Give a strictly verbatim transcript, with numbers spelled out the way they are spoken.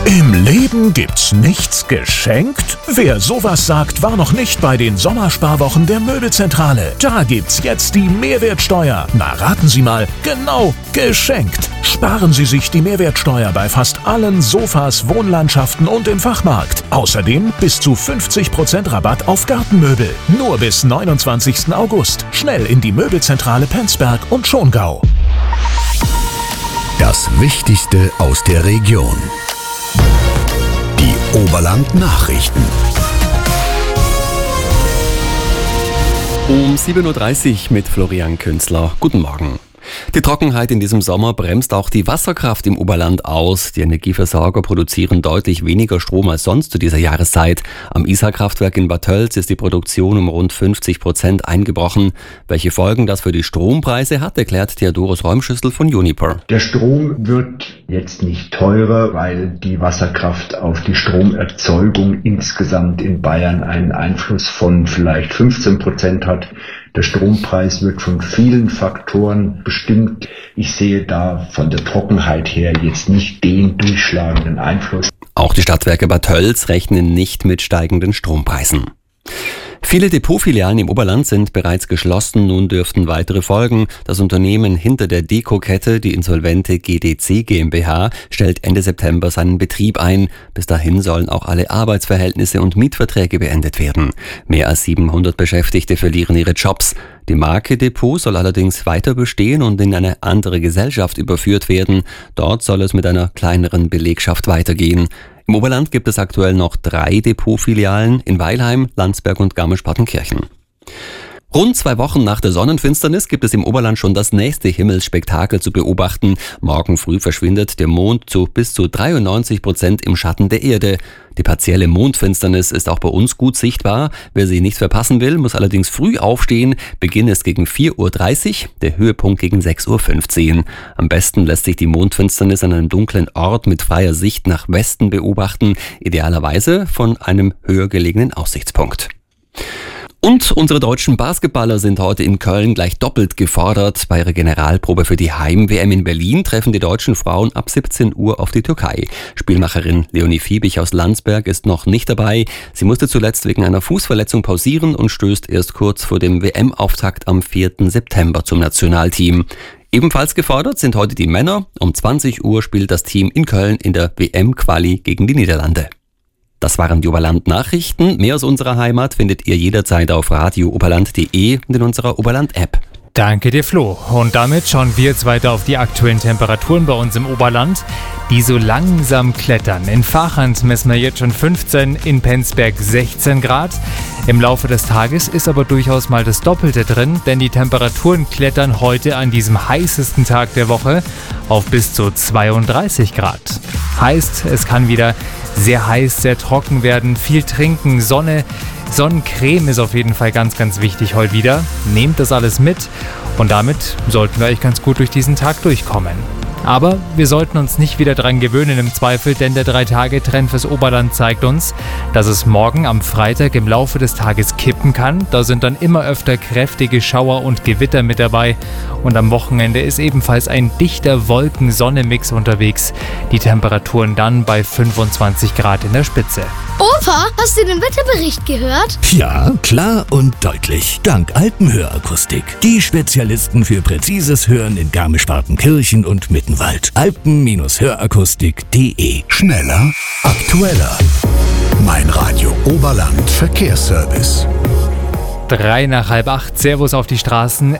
Im Leben gibt's nichts geschenkt? Wer sowas sagt, war noch nicht bei den Sommersparwochen der Möbelzentrale. Da gibt's jetzt die Mehrwertsteuer. Na, raten Sie mal, genau, geschenkt. Sparen Sie sich die Mehrwertsteuer bei fast allen Sofas, Wohnlandschaften und im Fachmarkt. Außerdem bis zu fünfzig Prozent Rabatt auf Gartenmöbel. Nur bis neunundzwanzigsten August. Schnell in die Möbelzentrale Penzberg und Schongau. Das Wichtigste aus der Region. Die Oberland-Nachrichten. Um sieben Uhr dreißig mit Florian Künzler. Guten Morgen. Die Trockenheit in diesem Sommer bremst auch die Wasserkraft im Oberland aus. Die Energieversorger produzieren deutlich weniger Strom als sonst zu dieser Jahreszeit. Am Isar-Kraftwerk in Bad Tölz ist die Produktion um rund fünfzig Prozent eingebrochen. Welche Folgen das für die Strompreise hat, erklärt Theodoros Räumschüssel von Uniper. Der Strom wird jetzt nicht teurer, weil die Wasserkraft auf die Stromerzeugung insgesamt in Bayern einen Einfluss von vielleicht fünfzehn Prozent hat. Der Strompreis wird von vielen Faktoren bestimmt. Ich sehe da von der Trockenheit her jetzt nicht den durchschlagenden Einfluss. Auch die Stadtwerke Bad Tölz rechnen nicht mit steigenden Strompreisen. Viele Depotfilialen im Oberland sind bereits geschlossen, nun dürften weitere folgen. Das Unternehmen hinter der Deko-Kette, die insolvente G D C GmbH, stellt Ende September seinen Betrieb ein. Bis dahin sollen auch alle Arbeitsverhältnisse und Mietverträge beendet werden. Mehr als siebenhundert Beschäftigte verlieren ihre Jobs. Die Marke Depot soll allerdings weiter bestehen und in eine andere Gesellschaft überführt werden. Dort soll es mit einer kleineren Belegschaft weitergehen. Im Oberland gibt es aktuell noch drei Depotfilialen in Weilheim, Landsberg und Garmisch-Partenkirchen. Rund zwei Wochen nach der Sonnenfinsternis gibt es im Oberland schon das nächste Himmelsspektakel zu beobachten. Morgen früh verschwindet der Mond zu bis zu dreiundneunzig Prozent im Schatten der Erde. Die partielle Mondfinsternis ist auch bei uns gut sichtbar. Wer sie nicht verpassen will, muss allerdings früh aufstehen. Beginn ist gegen vier Uhr dreißig, der Höhepunkt gegen sechs Uhr fünfzehn. Am besten lässt sich die Mondfinsternis an einem dunklen Ort mit freier Sicht nach Westen beobachten, idealerweise von einem höher gelegenen Aussichtspunkt. Und unsere deutschen Basketballer sind heute in Köln gleich doppelt gefordert. Bei ihrer Generalprobe für die Heim-W M in Berlin treffen die deutschen Frauen ab siebzehn Uhr auf die Türkei. Spielmacherin Leonie Fiebig aus Landsberg ist noch nicht dabei. Sie musste zuletzt wegen einer Fußverletzung pausieren und stößt erst kurz vor dem W M-Auftakt am vierten September zum Nationalteam. Ebenfalls gefordert sind heute die Männer. Um zwanzig Uhr spielt das Team in Köln in der W M-Quali gegen die Niederlande. Das waren die Oberland-Nachrichten. Mehr aus unserer Heimat findet ihr jederzeit auf radio oberland punkt de und in unserer Oberland-App. Danke dir, Flo. Und damit schauen wir jetzt weiter auf die aktuellen Temperaturen bei uns im Oberland, die so langsam klettern. In Vachand messen wir jetzt schon fünfzehn, in Penzberg sechzehn Grad. Im Laufe des Tages ist aber durchaus mal das Doppelte drin, denn die Temperaturen klettern heute an diesem heißesten Tag der Woche auf bis zu zweiunddreißig Grad. Heißt, es kann wieder sehr heiß, sehr trocken werden, viel trinken, Sonne. Sonnencreme ist auf jeden Fall ganz, ganz wichtig heute wieder. Nehmt das alles mit und damit sollten wir eigentlich ganz gut durch diesen Tag durchkommen. Aber wir sollten uns nicht wieder dran gewöhnen im Zweifel, denn der drei-Tage-Trend fürs Oberland zeigt uns, dass es morgen am Freitag im Laufe des Tages kippen kann. Da sind dann immer öfter kräftige Schauer und Gewitter mit dabei. Und am Wochenende ist ebenfalls ein dichter Wolken-Sonne-Mix unterwegs. Die Temperaturen dann bei fünfundzwanzig Grad in der Spitze. Opa, hast du den Wetterbericht gehört? Ja, klar und deutlich. Dank Alpenhörakustik. Die Spezialisten für präzises Hören in Garmisch-Partenkirchen und Mittenwald. alpen Hörakustik punkt de. Schneller, aktueller. Mein Radio Oberland Verkehrsservice. Drei nach halb acht, Servus auf die Straßen.